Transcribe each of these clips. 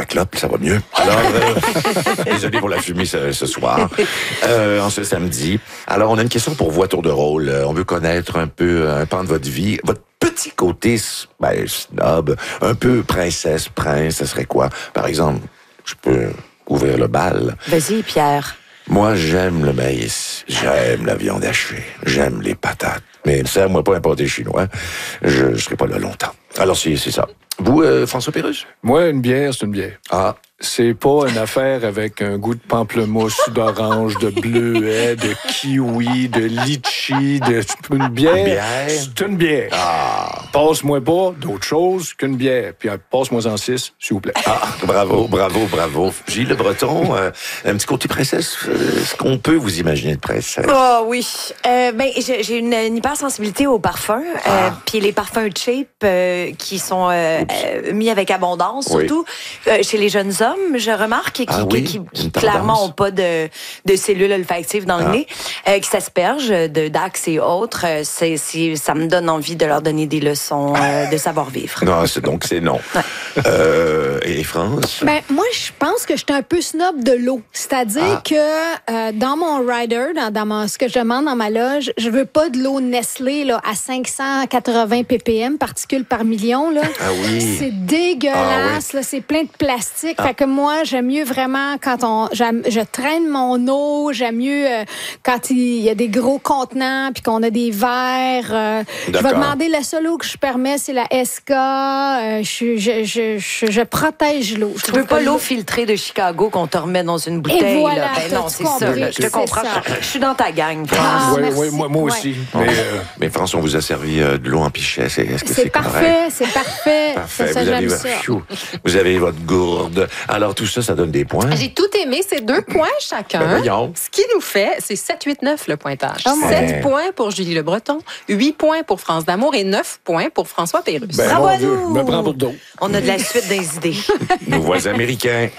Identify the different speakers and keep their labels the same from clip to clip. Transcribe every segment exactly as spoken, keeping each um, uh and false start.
Speaker 1: clope, ça va mieux. Alors, euh, désolé pour la fumée ce, ce soir, euh, en ce samedi. Alors, on a une question pour vous à tour de rôle. On veut connaître un peu un pan de votre vie. Votre petit côté, ben, snob, un peu princesse, prince, ça serait quoi? Par exemple, je peux ouvrir le bal.
Speaker 2: Vas-y, Pierre.
Speaker 1: Moi, j'aime le maïs, j'aime la viande hachée, j'aime les patates. Mais serre-moi pas un pâté chinois, je ne serai pas là longtemps. Alors, c'est, c'est ça. Vous, euh, François Pérusse?
Speaker 3: Moi, une bière, c'est une bière.
Speaker 1: Ah.
Speaker 3: C'est pas une affaire avec un goût de pamplemousse, d'orange, de bleuet, de kiwi, de litchi, de... Une bière,
Speaker 1: Une bière?
Speaker 3: c'est une bière.
Speaker 1: Ah.
Speaker 3: Passe-moi pas d'autre chose qu'une bière. Puis passe-moi en six, s'il vous plaît.
Speaker 1: Ah, bravo, bravo, bravo. Gilles Le Breton, euh, un petit côté princesse, euh, est-ce qu'on peut vous imaginer de princesse?
Speaker 2: Oh oui. Euh, ben, j'ai, j'ai une, une hypersensibilité aux parfums.
Speaker 1: Ah.
Speaker 2: Euh, Puis les parfums cheap euh, qui sont euh, euh, mis avec abondance,
Speaker 1: Oui.
Speaker 2: surtout euh, chez les jeunes hommes, je remarque, qui,
Speaker 1: Ah
Speaker 2: qui,
Speaker 1: oui,
Speaker 2: qui,
Speaker 1: une
Speaker 2: qui
Speaker 1: tendance.
Speaker 2: clairement n'ont pas de, de cellules olfactives dans
Speaker 1: Ah.
Speaker 2: le nez, euh, qui s'aspergent de Dax et autres. Euh, C'est, c'est, ça me donne envie de leur donner des leçons euh, de savoir-vivre.
Speaker 1: Non, c'est, donc c'est non.
Speaker 2: Ouais.
Speaker 1: Euh, et France?
Speaker 4: Ben, moi, je pense que je suis un peu snob de l'eau. C'est-à-dire
Speaker 1: Ah.
Speaker 4: que euh, dans mon rider, dans, dans mon, ce que je demande dans ma loge, je veux pas de l'eau Nestlé là, à cinq cent quatre-vingts ppm, particules par million. Là.
Speaker 1: Ah oui.
Speaker 4: C'est dégueulasse.
Speaker 1: Ah
Speaker 4: là, c'est plein de plastique. Fait que moi, j'aime mieux vraiment quand on, j'aime, je traîne mon eau. J'aime mieux euh, quand il y a des gros contenants puis qu'on a des verres. Euh, je vais
Speaker 1: D'accord.
Speaker 4: demander la seule eau que je permets, c'est la S K. Euh, je, je, je, je, je protège l'eau. Je
Speaker 2: Tu
Speaker 4: trouve
Speaker 2: veux pas
Speaker 4: que
Speaker 2: l'eau filtrée de Chicago qu'on te remet dans une bouteille?
Speaker 4: Et voilà,
Speaker 2: là. Ben non,
Speaker 4: t'as-tu
Speaker 2: c'est ça.
Speaker 4: compris?
Speaker 2: Là. Je te
Speaker 4: C'est
Speaker 2: comprends.
Speaker 4: ça.
Speaker 2: Je, je suis dans ta gang,
Speaker 4: Ah,
Speaker 2: France.
Speaker 3: oui,
Speaker 4: merci.
Speaker 3: oui, moi, moi
Speaker 4: Ouais.
Speaker 3: aussi.
Speaker 1: Oh.
Speaker 3: Mais, euh,
Speaker 1: Mais France, on vous a servi euh, de l'eau en pichet. C'est, est-ce que c'est,
Speaker 4: C'est
Speaker 1: correct?
Speaker 4: parfait, c'est parfait.
Speaker 1: Parfait.
Speaker 4: C'est ça,
Speaker 1: vous, avez,
Speaker 4: j'aime ça.
Speaker 1: Pfiou. Vous avez votre gourde. Alors, tout ça, ça donne des points.
Speaker 5: J'ai tout aimé, c'est deux points chacun.
Speaker 1: Ben voyons.
Speaker 5: Ce qui nous fait, c'est sept huit neuf le pointage.
Speaker 4: Oh, mon
Speaker 5: sept
Speaker 1: Dieu.
Speaker 5: points pour Julie Le Breton, huit points pour France d'Amour et neuf points pour François Pérusse.
Speaker 3: ben,
Speaker 2: Bravo
Speaker 3: mon
Speaker 2: à
Speaker 3: Dieu,
Speaker 2: nous.
Speaker 3: me prends pour d'autres.
Speaker 2: On a de la suite des idées.
Speaker 1: Nos voisins américains.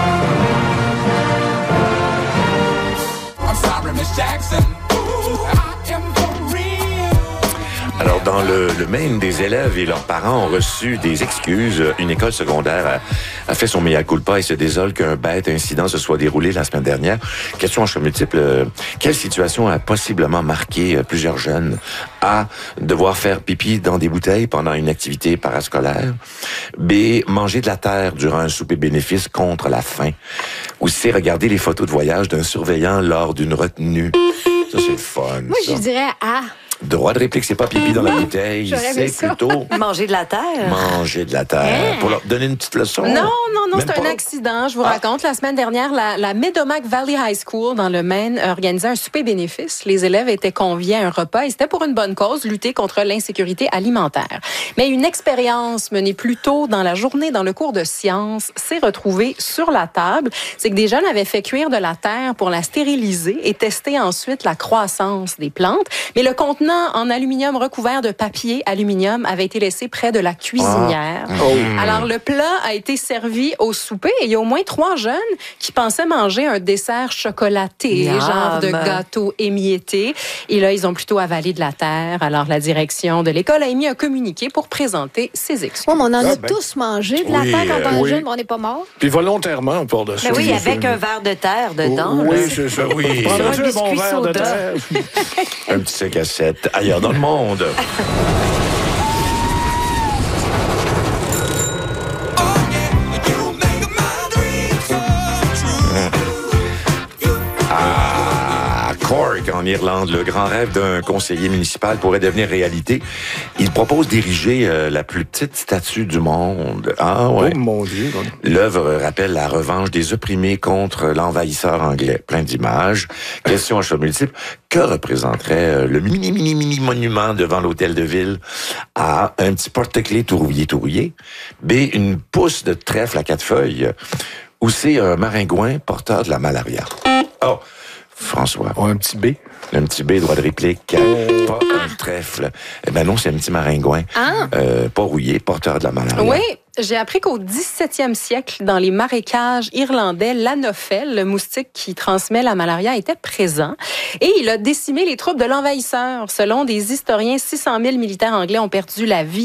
Speaker 6: I'm sorry, Miss Jackson. Ooh, I am for real.
Speaker 1: Alors, dans le, le Maine, des élèves et leurs parents ont reçu des excuses. Une école secondaire a, a fait son mea culpa et se désole qu'un bête incident se soit déroulé la semaine dernière. Question en choix multiple. euh, Quelle situation a possiblement marqué euh, plusieurs jeunes? A. Devoir faire pipi dans des bouteilles pendant une activité parascolaire. B. Manger de la terre durant un souper bénéfice contre la faim. Ou C. Regarder les photos de voyage d'un surveillant lors d'une retenue. Ça, c'est le fun.
Speaker 4: Moi,
Speaker 1: ça.
Speaker 4: je dirais ah.
Speaker 1: Droit de réplique, c'est pas pipi dans la bouteille,
Speaker 4: J'aurais
Speaker 1: c'est
Speaker 4: aimé ça.
Speaker 1: plutôt
Speaker 2: Manger de la terre.
Speaker 1: manger de la terre. Pour leur donner une petite leçon.
Speaker 5: Non, non, non,
Speaker 1: Même
Speaker 5: c'est un
Speaker 1: pas?
Speaker 5: accident. Je vous
Speaker 1: Ah.
Speaker 5: raconte. La semaine dernière, la, la Medomac Valley High School dans le Maine organisait un souper bénéfice. Les élèves étaient conviés à un repas et c'était pour une bonne cause, lutter contre l'insécurité alimentaire. Mais une expérience menée plus tôt dans la journée dans le cours de sciences s'est retrouvée sur la table. C'est que des jeunes avaient fait cuire de la terre pour la stériliser et tester ensuite la croissance des plantes. Mais le contenant en aluminium recouvert de papier aluminium avait été laissé près de la cuisinière.
Speaker 3: Oh.
Speaker 5: Alors, le plat a été servi au souper et il y a au moins trois jeunes qui pensaient manger un dessert chocolaté,
Speaker 2: Miam.
Speaker 5: genre de gâteau émietté. Et là, ils ont plutôt avalé de la terre. Alors, la direction de l'école a émis un communiqué pour présenter ses excuses.
Speaker 4: Ouais, mais on en a
Speaker 3: Ah, ben.
Speaker 4: tous mangé de la
Speaker 1: Oui,
Speaker 4: terre quand on est
Speaker 3: oui.
Speaker 4: jeune, mais on n'est pas mort.
Speaker 3: Puis volontairement, pour de ça.
Speaker 2: Ben oui,
Speaker 3: je-
Speaker 2: avec un verre de terre dedans.
Speaker 3: Oui,
Speaker 2: là.
Speaker 3: c'est ça.
Speaker 1: Oui.
Speaker 3: Prendrais-tu
Speaker 2: Sur un
Speaker 3: un bon
Speaker 2: biscuit
Speaker 3: verre de
Speaker 2: soda.
Speaker 3: terre?
Speaker 1: Un petit cinq à sept ailleurs dans le monde. À Cork, en Irlande, le grand rêve d'un conseiller municipal pourrait devenir réalité. Il propose d'ériger euh, la plus petite statue du monde. Ah ouais.
Speaker 3: Oh mon Dieu.
Speaker 1: L'œuvre rappelle la revanche des opprimés contre l'envahisseur anglais. Plein d'images. Question à choix multiple. Que représenterait euh, le mini, mini, mini monument devant l'hôtel de ville? A. Un petit porte-clés tout rouillé, tout rouillé. B. Une pousse de trèfle à quatre feuilles. Ou C. Un maringouin porteur de la malaria. Oh, François.
Speaker 3: Oh, un petit B.
Speaker 1: Un petit B, droit de réplique. Pas un trèfle. Eh ben non, c'est un petit maringouin.
Speaker 4: Ah.
Speaker 1: Euh, pas rouillé, porteur de la malaria.
Speaker 5: Oui, j'ai appris qu'au dix-septième siècle, dans les marécages irlandais, l'anophèle, le moustique qui transmet la malaria, était présent. Et il a décimé les troupes de l'envahisseur. Selon des historiens, six cent mille militaires anglais ont perdu la vie